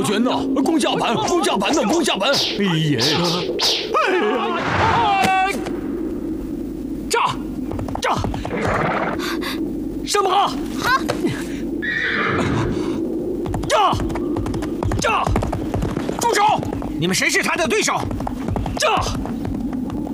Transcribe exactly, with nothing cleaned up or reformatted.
好拳呐！攻下盘，攻下盘呐，攻下盘！哎呀！哎呀！炸！炸！上马！ 好。 炸！炸！住手！ 你们谁是他的对手？ 炸！